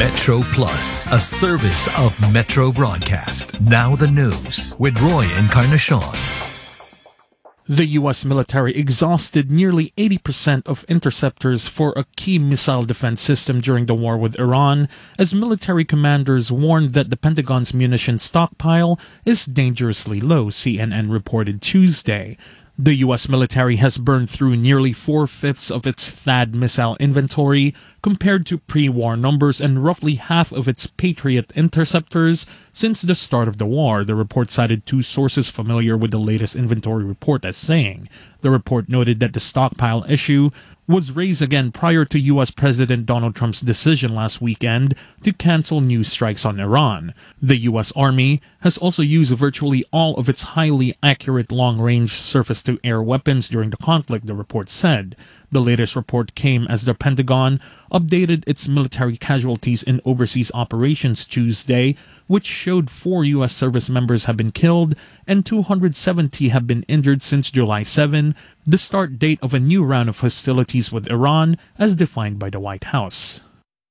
Metro Plus, a service of Metro Broadcast. Now the news with Roy Encarnacion. The U.S. military exhausted nearly 80% of interceptors for a key missile defense system during the war with Iran, as military commanders warned that the Pentagon's munition stockpile is dangerously low, CNN reported Tuesday. The U.S. military has burned through nearly 4/5 of its THAAD missile inventory compared to pre-war numbers and roughly half of its Patriot interceptors since the start of the war, the report cited two sources familiar with the latest inventory report as saying. The report noted that the stockpile issue was raised again prior to U.S. President Donald Trump's decision last weekend to cancel new strikes on Iran. The U.S. Army has also used virtually all of its highly accurate long-range surface-to-air weapons during the conflict, the report said. The latest report came as the Pentagon updated its military casualties in overseas operations Tuesday, which showed 4 U.S. service members have been killed and 270 have been injured since July 7, the start date of a new round of hostilities with Iran as defined by the White House.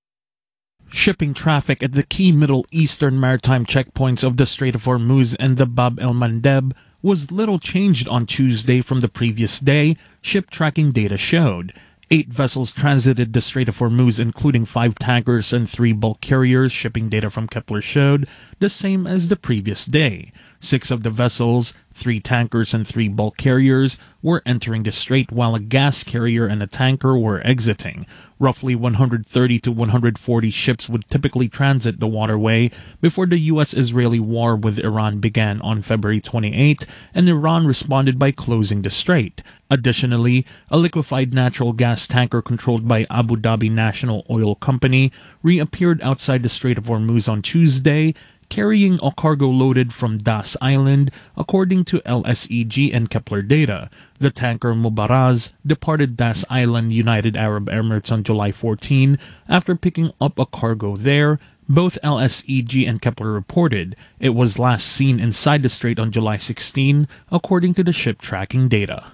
Shipping traffic at the key Middle Eastern maritime checkpoints of the Strait of Hormuz and the Bab el-Mandeb was little changed on Tuesday from the previous day, ship tracking data showed. 8 vessels transited the Strait of Hormuz, including 5 tankers and 3 bulk carriers, shipping data from Kepler showed, the same as the previous day. 6 of the vessels, 3 tankers and 3 bulk carriers, were entering the strait while a gas carrier and a tanker were exiting. Roughly 130 to 140 ships would typically transit the waterway before the U.S.-Israeli war with Iran began on February 28, and Iran responded by closing the strait. Additionally, a liquefied natural gas tanker controlled by Abu Dhabi National Oil Company reappeared outside the Strait of Hormuz on Tuesday, carrying a cargo loaded from Das Island, according to LSEG and Kepler data. The tanker Mubaraz departed Das Island, United Arab Emirates on July 14 after picking up a cargo there. Both LSEG and Kepler reported it was last seen inside the strait on July 16, according to the ship tracking data.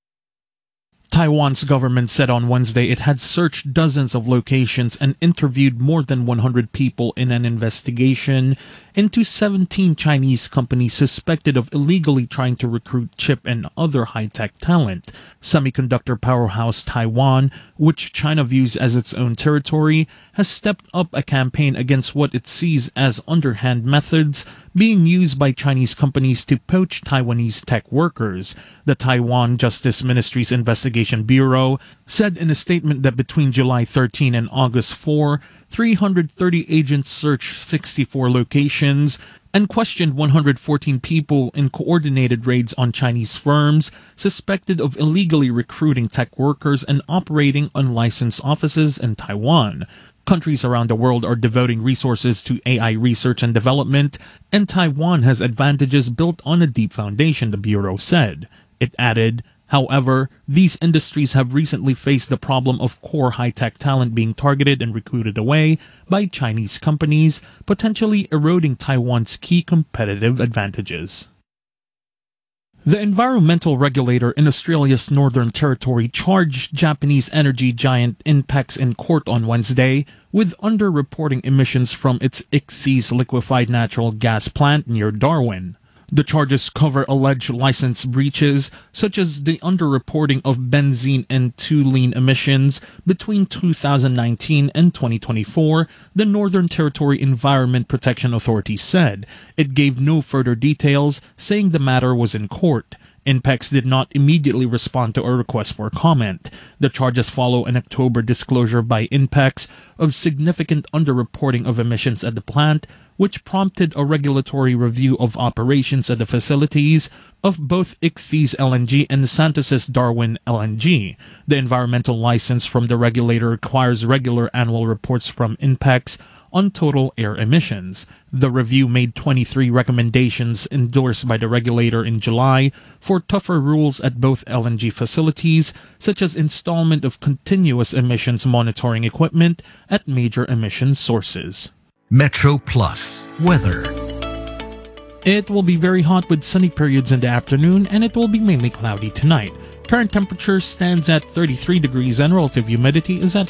Taiwan's government said on Wednesday it had searched dozens of locations and interviewed more than 100 people in an investigation into 17 Chinese companies suspected of illegally trying to recruit chip and other high-tech talent. Semiconductor powerhouse Taiwan, which China views as its own territory, has stepped up a campaign against what it sees as underhand methods being used by Chinese companies to poach Taiwanese tech workers. The Taiwan Justice Ministry's Investigation Bureau said in a statement that between July 13 and August 4, 330 agents searched 64 locations and questioned 114 people in coordinated raids on Chinese firms suspected of illegally recruiting tech workers and operating unlicensed offices in Taiwan. Countries around the world are devoting resources to AI research and development, and Taiwan has advantages built on a deep foundation, the Bureau said. It added, however, these industries have recently faced the problem of core high-tech talent being targeted and recruited away by Chinese companies, potentially eroding Taiwan's key competitive advantages. The environmental regulator in Australia's Northern Territory charged Japanese energy giant INPEX in court on Wednesday with underreporting emissions from its Ichthys liquefied natural gas plant near Darwin. The charges cover alleged license breaches, such as the underreporting of benzene and toluene emissions between 2019 and 2024, the Northern Territory Environment Protection Authority said. It gave no further details, saying the matter was in court. INPEX did not immediately respond to a request for comment. The charges follow an October disclosure by INPEX of significant underreporting of emissions at the plant, which prompted a regulatory review of operations at the facilities of both Ichthys LNG and Santos' Darwin LNG. The environmental license from the regulator requires regular annual reports from INPEX on total air emissions. The review made 23 recommendations endorsed by the regulator in July for tougher rules at both LNG facilities, such as installation of continuous emissions monitoring equipment at major emission sources. Metro Plus weather. It will be very hot with sunny periods in the afternoon, and it will be mainly cloudy tonight. Current temperature stands at 33 degrees and relative humidity is at